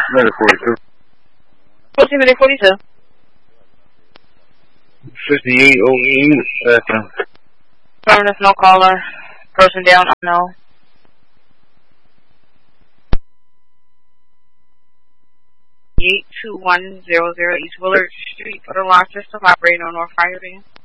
Medic 42. What's the Medic 42? 58 OE, acting. Affirmative, no caller. Person down, unknown. Eight 2100 East Willard Street for the launch system operating on North Fireband.